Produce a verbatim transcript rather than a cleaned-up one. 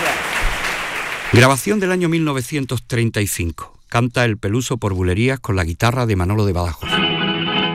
Grabación del año mil novecientos treinta y cinco. Canta El Peluso por Bulerías con la guitarra de Manolo de Badajoz.